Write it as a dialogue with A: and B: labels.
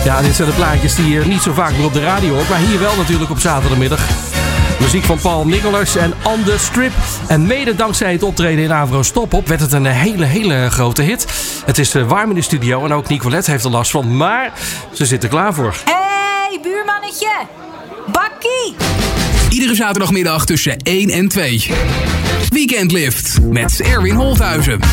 A: Ja, dit zijn de plaatjes die je niet zo vaak meer op de radio hoort, maar hier wel natuurlijk op zaterdagmiddag. Muziek van Paul Nicholas en On The Strip. En mede dankzij het optreden in Avro Stop-Op werd het een hele grote hit. Het is warm in de studio en ook Nicolette heeft er last van, maar ze zit er klaar voor.
B: Hey, buurmannetje! Bakkie!
C: Iedere zaterdagmiddag tussen 1 en 2. Weekendlift met Erwin Holthuizen.